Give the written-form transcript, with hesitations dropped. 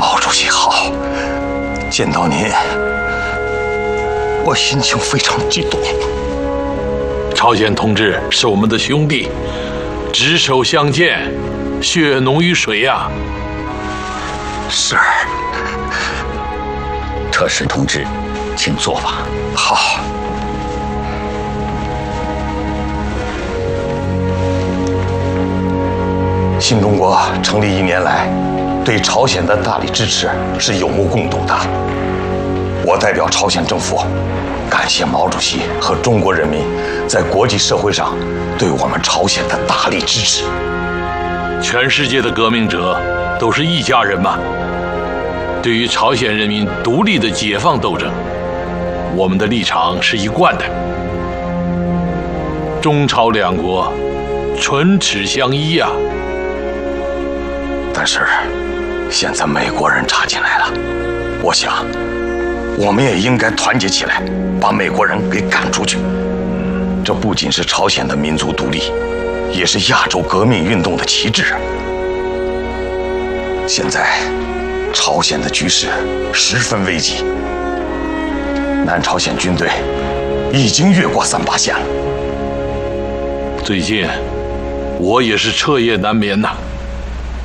毛主席好，见到您，我心情非常激动。 朝鲜同志是我们的兄弟，执手相见，血浓于水呀。 是。 特使同志，请坐吧。 好。新中国成立1年来，对朝鲜的大力支持是有目共睹的。我代表朝鲜政府，感谢毛主席和中国人民在国际社会上对我们朝鲜的大力支持。 全世界的革命者都是一家人嘛。对于朝鲜人民独立的解放斗争，我们的立场是一贯的。中朝两国唇齿相依呀。 但是，现在美国人插进来了，我想，我们也应该团结起来，把美国人给赶出去。这不仅是朝鲜的民族独立，也是亚洲革命运动的旗帜。现在，朝鲜的局势十分危急，南朝鲜军队已经越过3八线了。 最近，我也是彻夜难眠呐。